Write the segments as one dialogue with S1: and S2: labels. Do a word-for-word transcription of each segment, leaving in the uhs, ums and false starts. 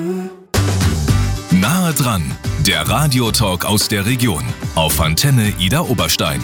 S1: Nahe dran, der Radiotalk aus der Region auf Antenne Idar Oberstein.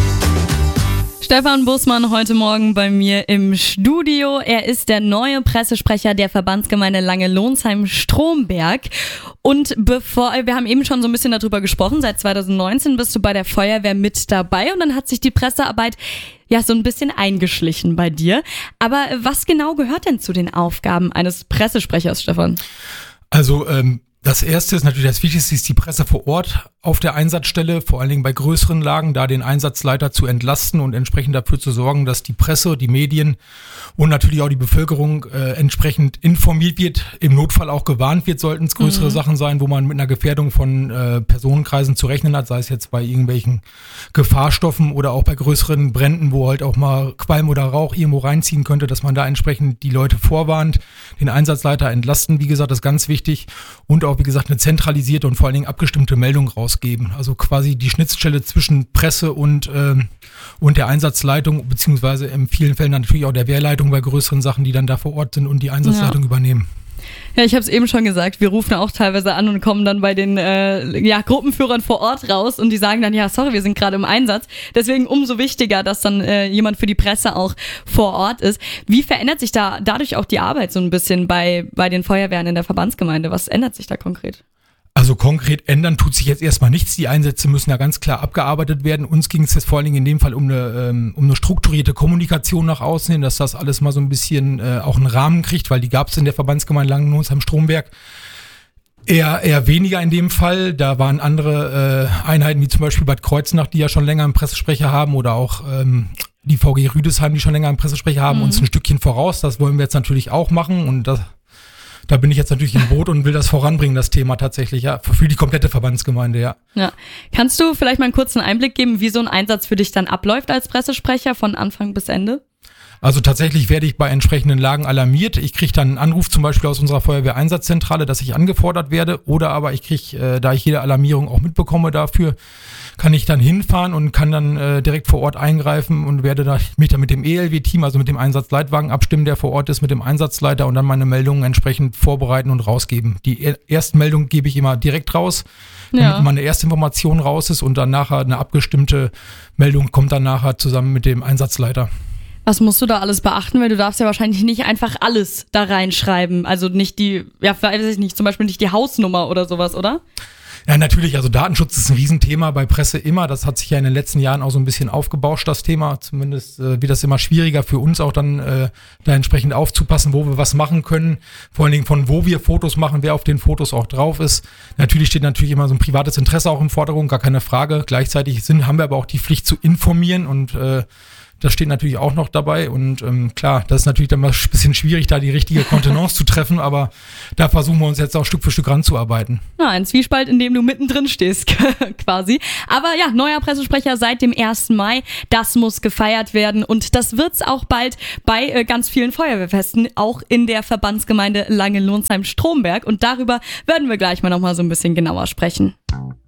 S2: Stefan Bussmann heute Morgen bei mir im Studio. Er ist der neue Pressesprecher der Verbandsgemeinde Lange-Lonsheim-Stromberg. Und bevor, wir haben eben schon so ein bisschen darüber gesprochen, seit zwanzig neunzehn bist du bei der Feuerwehr mit dabei und dann hat sich die Pressearbeit ja so ein bisschen eingeschlichen bei dir. Aber was genau gehört denn zu den Aufgaben eines Pressesprechers, Stefan?
S3: Also ähm, das Erste ist natürlich, das Wichtigste ist die Presse vor Ort auf der Einsatzstelle, vor allen Dingen bei größeren Lagen, da den Einsatzleiter zu entlasten und entsprechend dafür zu sorgen, dass die Presse, die Medien und natürlich auch die Bevölkerung äh, entsprechend informiert wird, im Notfall auch gewarnt wird, sollten es größere mhm. Sachen sein, wo man mit einer Gefährdung von äh, Personenkreisen zu rechnen hat, sei es jetzt bei irgendwelchen Gefahrstoffen oder auch bei größeren Bränden, wo halt auch mal Qualm oder Rauch irgendwo reinziehen könnte, dass man da entsprechend die Leute vorwarnt, den Einsatzleiter entlasten, wie gesagt, das ist ganz wichtig und auch, wie gesagt, eine zentralisierte und vor allen Dingen abgestimmte Meldung rausgeben. Also quasi die Schnittstelle zwischen Presse und, ähm, und der Einsatzleitung, beziehungsweise in vielen Fällen natürlich auch der Wehrleitung bei größeren Sachen, die dann da vor Ort sind und die Einsatzleitung ja. übernehmen.
S2: Ja, ich habe es eben schon gesagt, wir rufen auch teilweise an und kommen dann bei den äh, ja, Gruppenführern vor Ort raus und die sagen dann, ja sorry, wir sind gerade im Einsatz. Deswegen umso wichtiger, dass dann äh, jemand für die Presse auch vor Ort ist. Wie verändert sich da dadurch auch die Arbeit so ein bisschen bei, bei den Feuerwehren in der Verbandsgemeinde? Was ändert sich da konkret?
S3: Also konkret ändern tut sich jetzt erstmal nichts. Die Einsätze müssen ja ganz klar abgearbeitet werden. Uns ging es jetzt vor allen Dingen in dem Fall um eine, ähm, um eine strukturierte Kommunikation nach außen hin, dass das alles mal so ein bisschen äh, auch einen Rahmen kriegt, weil die gab es in der Verbandsgemeinde Lange-Lonsheim-Stromberg eher, eher weniger in dem Fall. Da waren andere äh, Einheiten, wie zum Beispiel Bad Kreuznach, die ja schon länger einen Pressesprecher haben, oder auch ähm, die V G Rüdesheim, die schon länger einen Pressesprecher haben, mhm. uns ein Stückchen voraus. Das wollen wir jetzt natürlich auch machen und das Da bin ich jetzt natürlich im Boot und will das voranbringen, das Thema tatsächlich, ja, für die komplette Verbandsgemeinde, ja.
S2: Ja. Kannst du vielleicht mal einen kurzen Einblick geben, wie so ein Einsatz für dich dann abläuft als Pressesprecher von Anfang bis Ende?
S3: Also tatsächlich werde ich bei entsprechenden Lagen alarmiert. Ich kriege dann einen Anruf zum Beispiel aus unserer Feuerwehreinsatzzentrale, dass ich angefordert werde. Oder aber ich kriege, äh, da ich jede Alarmierung auch mitbekomme dafür, kann ich dann hinfahren und kann dann äh, direkt vor Ort eingreifen und werde da, mich dann mit dem E L W-Team, also mit dem Einsatzleitwagen abstimmen, der vor Ort ist, mit dem Einsatzleiter und dann meine Meldungen entsprechend vorbereiten und rausgeben. Die er- Erstmeldung gebe ich immer direkt raus, damit ja. meine erste Information raus ist und dann nachher eine abgestimmte Meldung kommt dann nachher zusammen mit dem Einsatzleiter.
S2: Was musst du da alles beachten? Weil du darfst ja wahrscheinlich nicht einfach alles da reinschreiben. Also nicht die, ja, weiß ich nicht, zum Beispiel nicht die Hausnummer oder sowas, oder?
S3: Ja, natürlich, also Datenschutz ist ein Riesenthema bei Presse immer. Das hat sich ja in den letzten Jahren auch so ein bisschen aufgebauscht, das Thema. Zumindest äh, wird das immer schwieriger für uns auch dann äh, da entsprechend aufzupassen, wo wir was machen können. Vor allen Dingen von wo wir Fotos machen, wer auf den Fotos auch drauf ist. Natürlich steht natürlich immer so ein privates Interesse auch im Vordergrund, gar keine Frage. Gleichzeitig sind, haben wir aber auch die Pflicht zu informieren und äh, das steht natürlich auch noch dabei und ähm, klar, das ist natürlich dann mal ein bisschen schwierig, da die richtige Kontenance zu treffen, aber da versuchen wir uns jetzt auch Stück für Stück ranzuarbeiten.
S2: Ja, ein Zwiespalt, in dem du mittendrin stehst, quasi. Aber ja, neuer Pressesprecher seit dem ersten Mai, das muss gefeiert werden und das wird's auch bald bei äh, ganz vielen Feuerwehrfesten, auch in der Verbandsgemeinde Lange-Lonsheim-Stromberg und darüber werden wir gleich mal nochmal so ein bisschen genauer sprechen.